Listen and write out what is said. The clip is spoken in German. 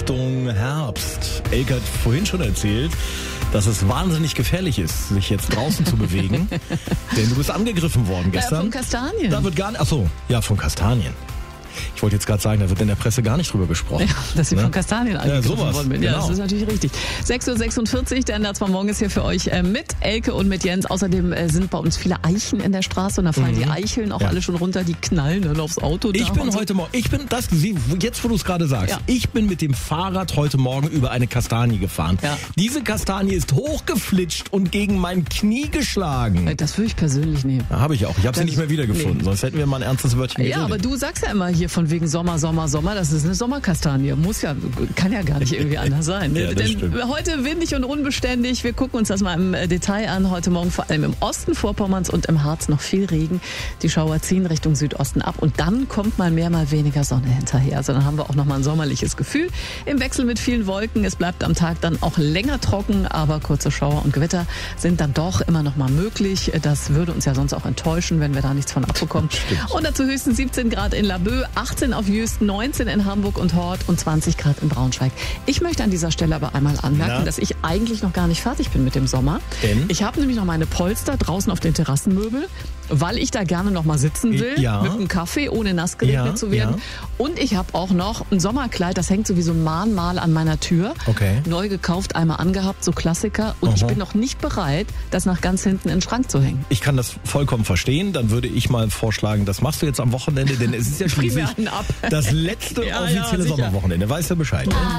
Richtung Herbst. Elke hat vorhin schon erzählt, dass es wahnsinnig gefährlich ist, sich jetzt draußen zu bewegen. Denn du bist angegriffen worden gestern. Von Kastanien. Da wird gar nicht, von Kastanien. Ich wollte jetzt gerade sagen, da wird in der Presse gar nicht drüber gesprochen. Ja, dass ich von Kastanien angegriffen worden bin. Ja, genau. das ist natürlich richtig. 6.46 Uhr, der Ernährungsmann morgen ist hier für euch mit Elke und mit Jens. Außerdem sind bei uns viele Eichen in der Straße und da fallen die Eicheln auch alle schon runter, die knallen dann aufs Auto. Ich bin heute Morgen, jetzt wo du es gerade sagst, ich bin mit dem Fahrrad heute Morgen über eine Kastanie gefahren. Ja. Diese Kastanie ist hochgeflitscht und gegen mein Knie geschlagen. Das würde ich persönlich nehmen. Habe ich auch. Ich habe sie nicht mehr wiedergefunden, sonst hätten wir mal ein ernstes Wörtchen geredet. Ja, aber du sagst ja immer hier von wegen Sommer, das ist eine Sommerkastanie. Kann ja gar nicht irgendwie anders sein. Ja, denn stimmt. heute windig und unbeständig. Wir gucken uns das mal im Detail an. Heute Morgen vor allem im Osten Vorpommerns und im Harz noch viel Regen. Die Schauer ziehen Richtung Südosten ab und dann kommt mal mehr, mal weniger Sonne hinterher. Also dann haben wir auch noch mal ein sommerliches Gefühl. Im Wechsel mit vielen Wolken. Es bleibt am Tag dann auch länger trocken, aber kurze Schauer und Gewitter sind dann doch immer noch mal möglich. Das würde uns ja sonst auch enttäuschen, wenn wir da nichts von abbekommen. Stimmt. Und dazu höchstens 17 Grad in Laboe, 18 auf Jüst, 19 in Hamburg und Hort und 20 Grad in Braunschweig. Ich möchte an dieser Stelle aber einmal anmerken, dass ich eigentlich noch gar nicht fertig bin mit dem Sommer. Denn? Ich habe nämlich noch meine Polster draußen auf den Terrassenmöbel, weil ich da gerne noch mal sitzen will, mit einem Kaffee, ohne nass geregnet zu werden. Ja. Und ich habe auch noch ein Sommerkleid, das hängt so wie so ein Mahnmal an meiner Tür. Okay. Neu gekauft, einmal angehabt, so Klassiker. Und ich bin noch nicht bereit, das nach ganz hinten in den Schrank zu hängen. Ich kann das vollkommen verstehen. Dann würde ich mal vorschlagen, das machst du jetzt am Wochenende, denn es ist ja schließlich das letzte offizielle Sommerwochenende. Weißt du Bescheid?